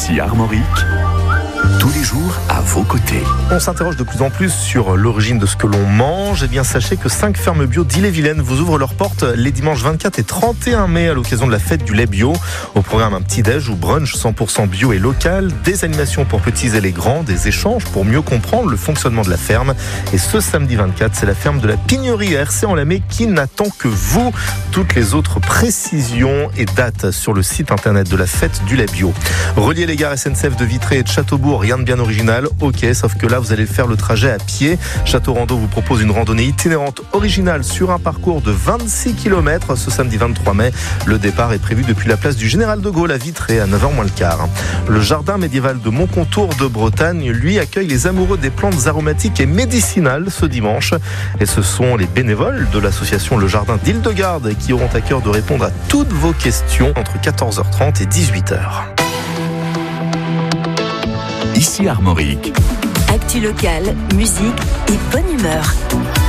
Ici Armorique, tous les jours à vos côtés. On s'interroge de plus en plus sur l'origine de ce que l'on mange. Eh bien, sachez que 5 fermes bio d'Ille-et-Vilaine vous ouvrent leurs portes les dimanches 24 et 31 mai à l'occasion de la fête du lait bio. Au programme, un petit-déj ou brunch 100% bio et local, des animations pour petits et les grands, des échanges pour mieux comprendre le fonctionnement de la ferme. Et ce samedi 24, c'est la ferme de la Pignerie à Hercé-en-Lamay qui n'attend que vous. Toutes les autres précisions et dates sur le site internet de la fête du lait bio. Relier les gares SNCF de Vitré et de Châteaubourg, rien de bien original, ok, sauf que là vous allez faire le trajet à pied. Château Rando vous propose une randonnée itinérante originale sur un parcours de 26 km ce samedi 23 mai. Le départ est prévu depuis la place du Général de Gaulle à Vitré à 9h moins le quart. Le jardin médiéval de Montcontour de Bretagne, lui, accueille les amoureux des plantes aromatiques et médicinales ce dimanche. Et ce sont les bénévoles de l'association Le Jardin d'Île-de-Garde qui auront à cœur de répondre à toutes vos questions entre 14h30 et 18h. Ici Armorique. Actu locale, musique et bonne humeur.